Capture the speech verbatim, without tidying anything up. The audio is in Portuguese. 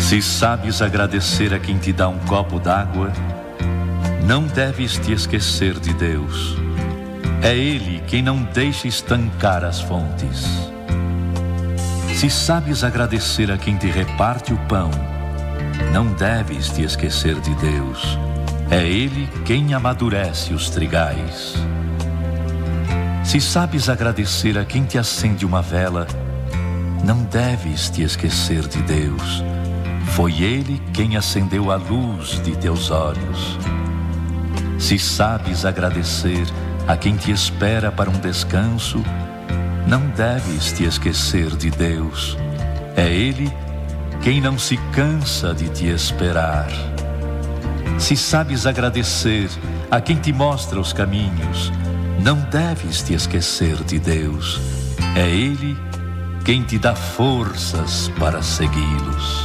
Se sabes agradecer a quem te dá um copo d'água, não deves te esquecer de Deus. É Ele quem não deixa estancar as fontes. Se sabes agradecer a quem te reparte o pão, não deves te esquecer de Deus. É Ele quem amadurece os trigais. Se sabes agradecer a quem te acende uma vela, não deves te esquecer de Deus. Foi Ele quem acendeu a luz de teus olhos. Se sabes agradecer a quem te espera para um descanso, não deves te esquecer de Deus. É Ele quem não se cansa de te esperar. Se sabes agradecer a quem te mostra os caminhos, não deves te esquecer de Deus. É Ele quem te dá forças para segui-los.